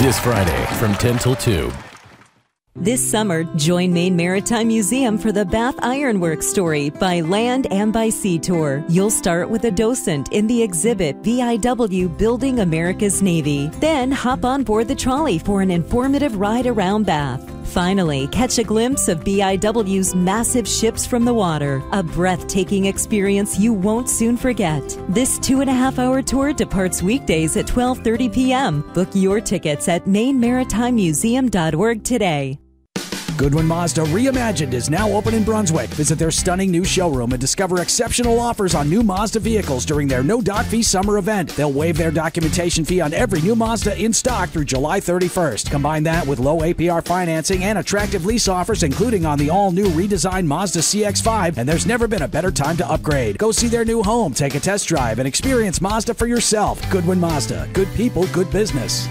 This Friday from 10 till 2. This summer, join Maine Maritime Museum for the Bath Iron Works story by land and by sea tour. You'll start with a docent in the exhibit BIW Building America's Navy. Then hop on board the trolley for an informative ride around Bath. Finally, catch a glimpse of BIW's massive ships from the water, a breathtaking experience you won't soon forget. This 2.5-hour tour departs weekdays at 12:30 p.m. Book your tickets at mainmaritimemuseum.org today. Goodwin Mazda Reimagined is now open in Brunswick. Visit their stunning new showroom and discover exceptional offers on new Mazda vehicles during their no doc fee summer event. They'll waive their documentation fee on every new Mazda in stock through July 31st. Combine that with low APR financing and attractive lease offers, including on the all-new redesigned Mazda CX-5, and there's never been a better time to upgrade. Go see their new home, take a test drive, and experience Mazda for yourself. Goodwin Mazda. Good people, good business.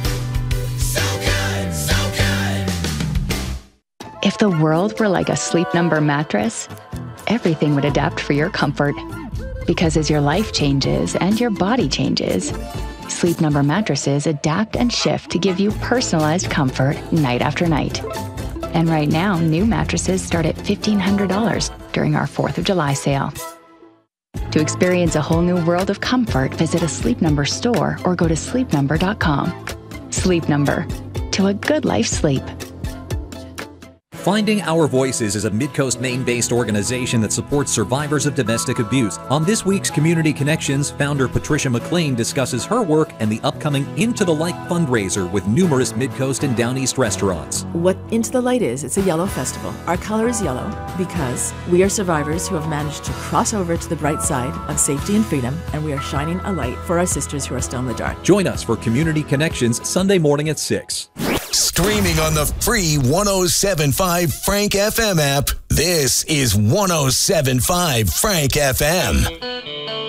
If the world were like a Sleep Number mattress, everything would adapt for your comfort. Because as your life changes and your body changes, Sleep Number mattresses adapt and shift to give you personalized comfort night after night. And right now, new mattresses start at $1,500 during our 4th of July sale. To experience a whole new world of comfort, visit a Sleep Number store or go to sleepnumber.com. Sleep Number. To a good life's sleep. Finding Our Voices is a Midcoast, Maine-based organization that supports survivors of domestic abuse. On this week's Community Connections, founder Patricia McLean discusses her work and the upcoming Into the Light fundraiser with numerous Midcoast and Down East restaurants. What Into the Light is, it's a yellow festival. Our color is yellow because we are survivors who have managed to cross over to the bright side of safety and freedom, and we are shining a light for our sisters who are still in the dark. Join us for Community Connections Sunday morning at 6. Streaming on the free 107.5 Frank FM app, this is 107.5 Frank FM.